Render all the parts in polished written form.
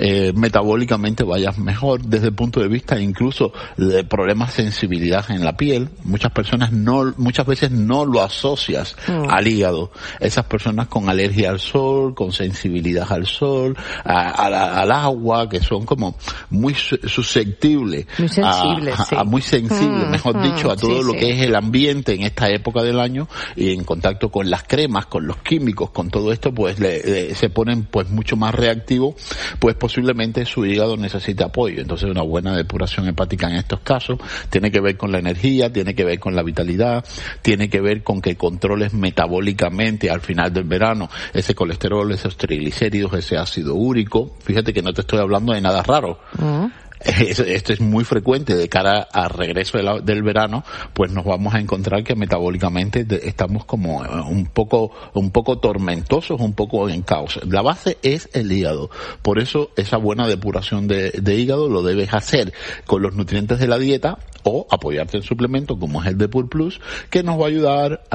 metabólicamente vayas mejor desde el punto de vista incluso de problemas de sensibilidad en la piel. Muchas veces no lo asocias al hígado. Esas personas con alergia al sol, con sensibilidad al sol, al agua, que son como muy susceptibles, muy sensibles, mejor dicho, a todo lo que es el ambiente en esta época del año, y en contacto con las cremas, con los químicos, con todo esto, pues se ponen pues mucho más reactivos, pues posiblemente su hígado necesita apoyo. Entonces una buena depuración hepática en estos casos tiene que ver con la energía, tiene que ver con la vitalidad, tiene que ver con que controles metabólicamente al final del verano ese colesterol, esos triglicéridos, ese ácido úrico. Fíjate que no te estoy hablando de nada raro. Esto es muy frecuente de cara al regreso del verano, pues nos vamos a encontrar que metabólicamente estamos como un poco tormentosos, un poco en caos. La base es el hígado. Por eso esa buena depuración de hígado lo debes hacer con los nutrientes de la dieta o apoyarte en suplementos como es el Depur Plus, que nos va a ayudar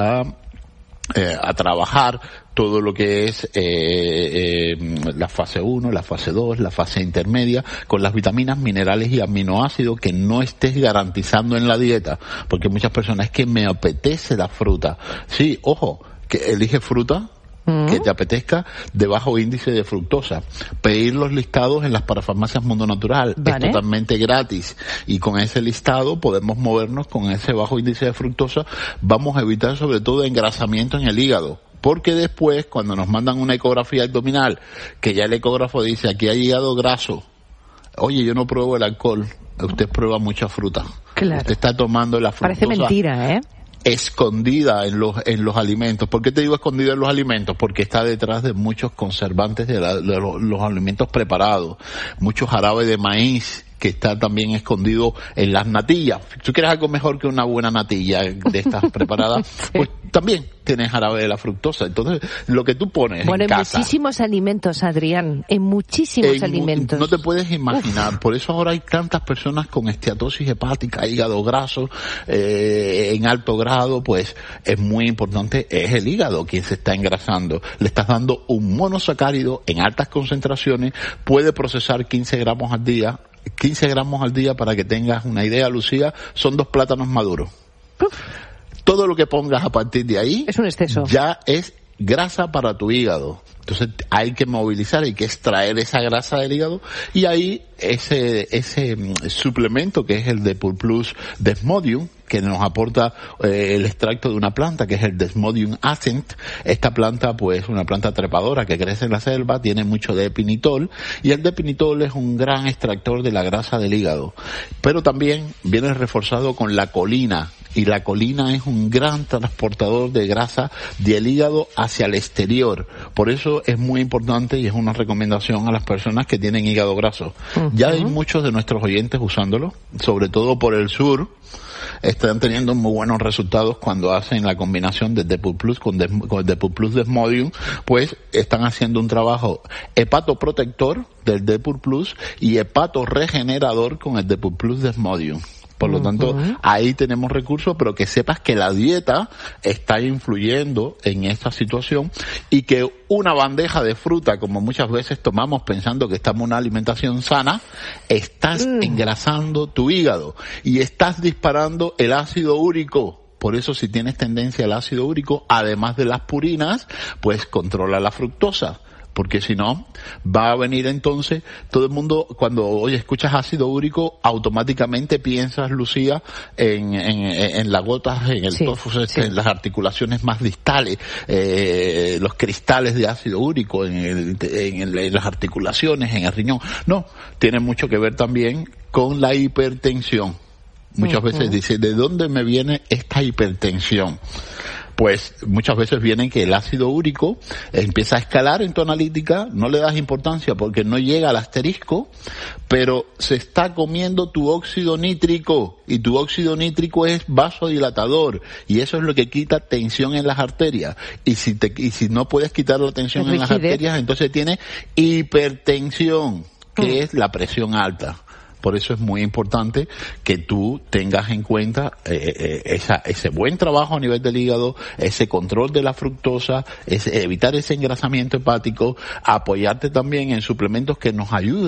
a trabajar todo lo que es la fase 1, la fase 2, la fase intermedia, con las vitaminas, minerales y aminoácidos que no estés garantizando en la dieta, porque muchas personas es que me apetece la fruta. Sí, ojo, que elige fruta que te apetezca de bajo índice de fructosa. Pedir los listados en las parafarmacias Mundo Natural es totalmente gratis, y con ese listado podemos movernos con ese bajo índice de fructosa. Vamos a evitar sobre todo engrasamiento en el hígado, porque después cuando nos mandan una ecografía abdominal, que ya el ecógrafo dice aquí hay hígado graso, oye, yo no pruebo el alcohol, usted prueba mucha fruta. Claro. Usted está tomando la fructosa. Parece mentira, escondida en los alimentos. ¿Por qué te digo escondida en los alimentos? Porque está detrás de muchos conservantes de los alimentos preparados, mucho jarabe de maíz que está también escondido en las natillas. Si tú quieres algo mejor que una buena natilla de estas preparadas, pues también tienes jarabe de la fructosa. Entonces, lo que tú pones en casa... en muchísimos alimentos, Adrián, en muchísimos alimentos. No te puedes imaginar. Por eso ahora hay tantas personas con esteatosis hepática, hígado graso, en alto grado. Pues es muy importante, es el hígado quien se está engrasando. Le estás dando un monosacárido en altas concentraciones, puede procesar 15 gramos al día. 15 gramos al día, para que tengas una idea, Lucía, son 2 plátanos maduros. Todo lo que pongas a partir de ahí es un exceso. Ya es grasa para tu hígado. Entonces hay que movilizar, hay que extraer esa grasa del hígado, y ahí ese suplemento que es el Depur Plus Desmodium, que nos aporta el extracto de una planta que es el Desmodium Ascent. Esta planta, pues, una planta trepadora que crece en la selva, tiene mucho de epinitol, y el epinitol es un gran extractor de la grasa del hígado. Pero también viene reforzado con la colina, y la colina es un gran transportador de grasa del hígado hacia el exterior. Por eso es muy importante, y es una recomendación a las personas que tienen hígado graso. Ya hay muchos de nuestros oyentes usándolo, sobre todo por el sur. Están teniendo muy buenos resultados cuando hacen la combinación de Depur Plus con Depur Plus Desmodium, pues están haciendo un trabajo hepatoprotector del Depur Plus y hepatoregenerador con el Depur Plus Desmodium. Por lo tanto, ahí tenemos recursos, pero que sepas que la dieta está influyendo en esta situación, y que una bandeja de fruta, como muchas veces tomamos pensando que estamos en una alimentación sana, estás engrasando tu hígado y estás disparando el ácido úrico. Por eso, si tienes tendencia al ácido úrico, además de las purinas, pues controla la fructosa. Porque si no, va a venir entonces, todo el mundo, cuando escuchas ácido úrico, automáticamente piensas, Lucía, en las gotas, en el tofu, en las articulaciones más distales, los cristales de ácido úrico, en las articulaciones, en el riñón. No, tiene mucho que ver también con la hipertensión. Muchas veces dice, ¿de dónde me viene esta hipertensión? Pues muchas veces viene que el ácido úrico empieza a escalar en tu analítica, no le das importancia porque no llega al asterisco, pero se está comiendo tu óxido nítrico, y tu óxido nítrico es vasodilatador, y eso es lo que quita tensión en las arterias. Y si no puedes quitar la tensión en las arterias, entonces tienes hipertensión, que es la presión alta. Por eso es muy importante que tú tengas en cuenta ese buen trabajo a nivel del hígado, ese control de la fructosa, evitar ese engrasamiento hepático, apoyarte también en suplementos que nos ayuden